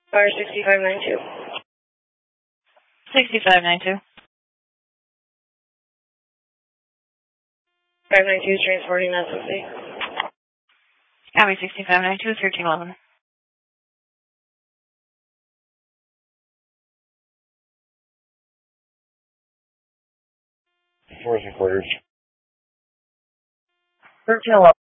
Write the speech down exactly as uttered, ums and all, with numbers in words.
Car sixty-five ninety-two. sixty-five ninety-two. five ninety-two is transporting S O C. Copy sixty-five ninety-two, thirteen eleven. Fourth and quarters. thirteen eleven.